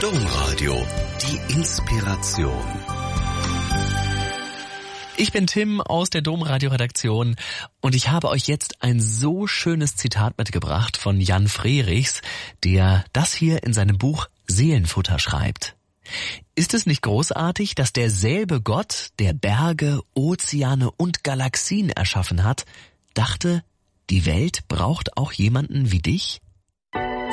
Domradio, die Inspiration. Ich bin Tim aus der Domradio-Redaktion und ich habe euch jetzt ein so schönes Zitat mitgebracht von Jan Frerichs, der das hier in seinem Buch Seelenfutter schreibt. Ist es nicht großartig, dass derselbe Gott, der Berge, Ozeane und Galaxien erschaffen hat, dachte, die Welt braucht auch jemanden wie dich?